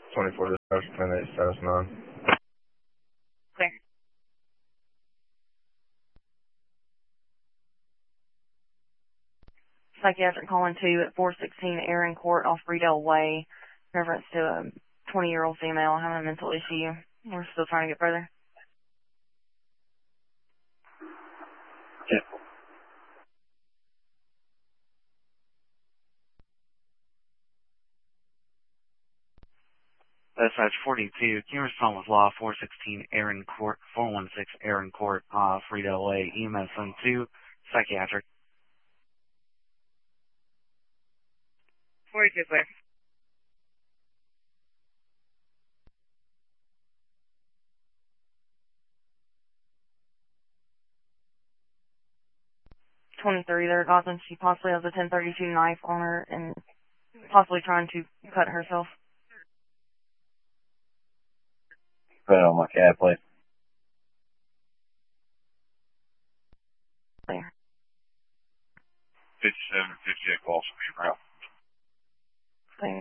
24 dispatch, 10-8, status 9. Clear. Psychiatric calling 2 at 416 Aaron Court off Redale Way. Reference to a 20-year-old female having a mental issue. We're still trying to get further. Yeah. Dispatch 42, can you respond with law 416 Aaron Court, 416 Aaron Court off Redale Way, EMS 2, psychiatric. 42 clear. They're causing she possibly has a 1032 knife on her and possibly trying to cut herself. Put it on my cab plate. Clear. 5758 Balsam route. Clear.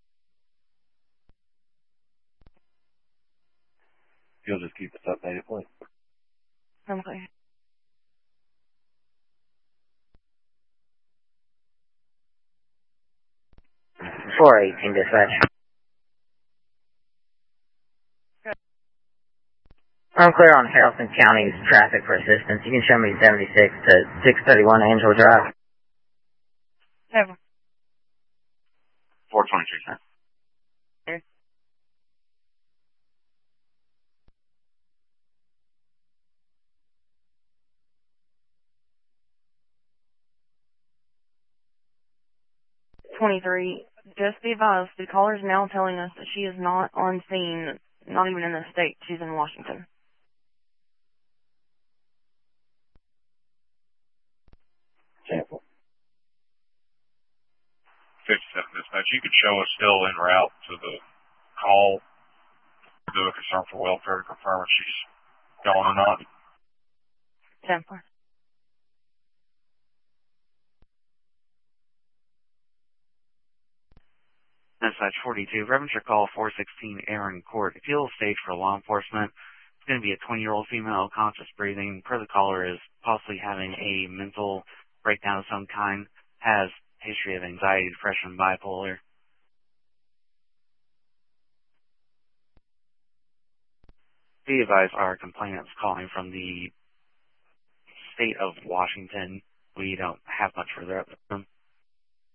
You'll just keep us updated, please. I'm clear. 418 dispatch. I'm clear on Haralson County's traffic for assistance. You can show me 76 to 631 Angel Drive. Never. 423, sir. Clear. Just be advised, the caller is now telling us that she is not on scene, not even in the state. She's in Washington. Sample. 57 dispatch. You could show us still en route to the call. Do a concern for welfare to confirm if she's gone or not. 10-4. Dispatch 42, reference your call 416 Aaron Court. Appeal stage for law enforcement. It's going to be a 20-year-old female, conscious breathing. Per the caller is possibly having a mental breakdown of some kind. Has history of anxiety, depression, bipolar. Be advised, our complainant's calling from the state of Washington. We don't have much further up.